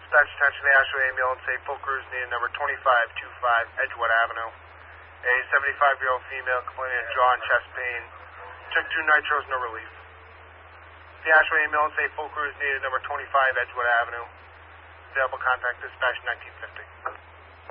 Dispatch attention to Ashway ambulance, a full crews needed, number 2525 Edgewood Avenue. A 75-year-old female complaining of jaw and chest pain. Took 2 nitros, no relief. The Ashway ambulance, a full crews needed, number 25 Edgewood Avenue. Available contact dispatch 1950.